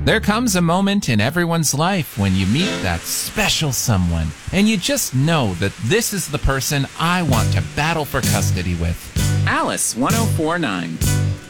There comes a moment in everyone's life when you meet that special someone, and you just know that this is the person I want to battle for custody with. Alice 1049.